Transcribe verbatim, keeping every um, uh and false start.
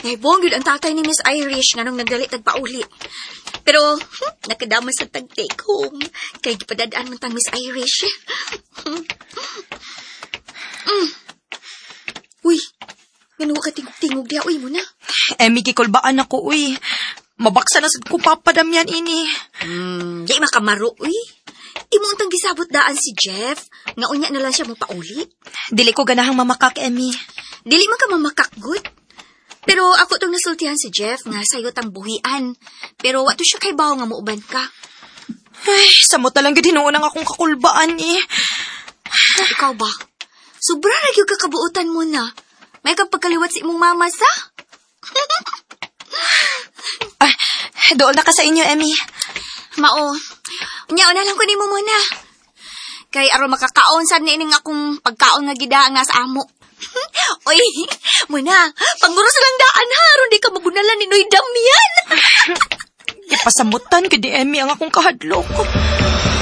Naibong yun ang tatay ni Miss Irish nga nung nagdalit nagpauli. Pero, hmm, nakadama sa tag-take home. Kaya gipadadaan man tang Miss Irish. mm. Uy, ganun ka tingog-tingog diya. Uy, muna. Emi, kikulbaan ako, uy. Mabaksa na sa kong papadamyan ini. Hmm, di makamaro, uy. Imo untang gisabot daan si Jeff. Nga unya na lang siya mo pauli. Dili ko ganahang mamakak, Emi. Dili man ka mamakak, good. Pero ako tong nasultihan si Jeff nga sayo tang buhian. Pero wato siya kay bawo nga muuban ka. Ay, samo talang gid hinuon ang akong kakulbaan eh. Ikaw ba? Sobra ra gyud ka kabuutan mo na. May kapagkaliwat si imong mama sa? Ay, dool na ka sa inyo, Emi. Mao. Unya na lang ko nimo muna. Kay aron makakaon sad ni ining akong pagkaon nga gida nga sa amo. Oy, muna, panguros lang daan ha, aron di ka magunalan ni Noy Damian. Ipasamutan gid ni Emi ang akong kahadlok.